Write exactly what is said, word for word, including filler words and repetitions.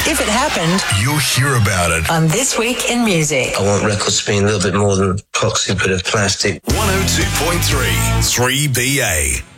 If it happened, you'll hear about it on This Week in Music. I want records to be a little bit more than a proxy bit of plastic. one oh two point three, three B A.